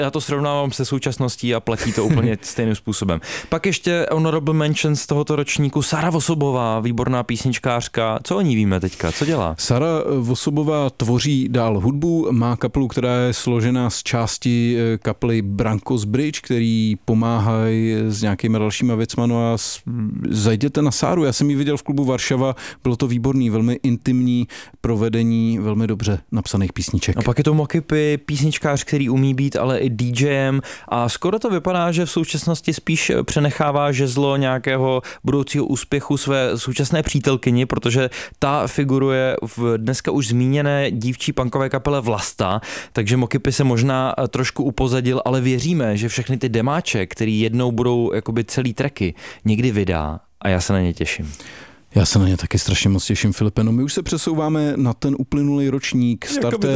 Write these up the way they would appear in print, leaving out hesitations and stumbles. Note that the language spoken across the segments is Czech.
já to srovnávám se současností a platí to úplně stejným způsobem. Pak ještě honorable mention z tohoto ročníku Sara Vosobová, výborná písničkářka. Co o ní víme teďka? Co dělá? Sara Vosobová tvoří dál hudbu, má kapelu, která je složená z části kapely Brankos Bridge, který pomáhají s nějakýma dalšíma věcma. No a zajděte na Sáru, já jsem ji viděl v klubu Varšava, bylo to výborný, velmi intimní provedení, velmi dobře napsaných písniček. A pak je to Mokipy, písničkář, který umí být ale i DJem a skoro to vypadá, že v současnosti spíš přenechává žezlo nějakého budoucího úspěchu své současné přítelkyni, protože ta figuruje v dneska už zmíněné dívčí punkové kapele Vlasta, takže Mokipy se možná trošku upozadil, ale věříme, že všechny ty demáče, který jednou budou jakoby celý tracky, někdy vydá a já se na ně těším. Já se na ně taky strašně moc těším, Filipe. No my už se přesouváme na ten uplynulý ročník, starter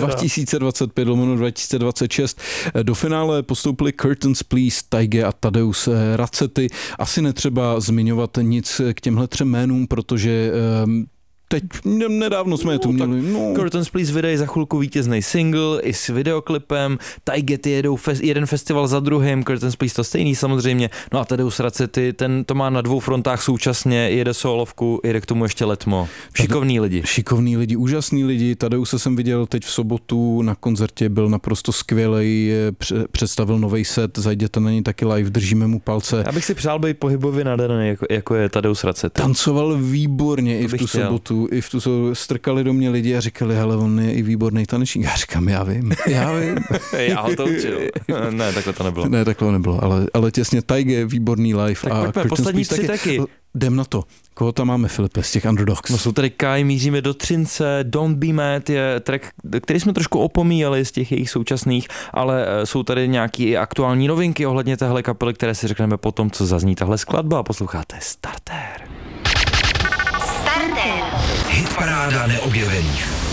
2025/2026. Do finále postoupili Curtains Please, Taige a Tadeus Racety. Asi netřeba zmiňovat nic k těmhle 3 jménům, protože teď nedávno jsme je tu měli. Curtains Please vydají za chvilku vítězný single i s videoklipem, Taige jedou jeden festival za druhým, Curtains Please to stejný samozřejmě, no a Tadeus Racety, ten to má na 2 frontách současně, jede solovku, jede k tomu ještě letmo. Šikovný lidi. Šikovný lidi, úžasný lidi. Tadeuse jsem viděl teď v sobotu na koncertě, byl naprosto skvělej, představil nový set, zajděte na něj taky live, držíme mu palce. Já bych si přál být pohybově nadaný, jako je Tadeus Racety. Tancoval výborně i v tu sobotu. I v tu strkali do mě lidi a říkali, hele, on je i výborný tanečník. Já říkám, já vím. Já ho to učil. Ne, takhle to nebylo. Ale těsně Taige, výborný live. Tak a pojďme, poslední 3 taky. Jdem na to. Koho tam máme, Filipe, z těch underdogs? No jsou tady Kai, míříme do Třince, Don't Be Mad je track, který jsme trošku opomíjeli z těch jejich současných, ale jsou tady nějaký i aktuální novinky ohledně téhle kapely, které si řekneme potom, co zazní tahle skladba. Posloucháte Starter. Hitparáda neobjevených.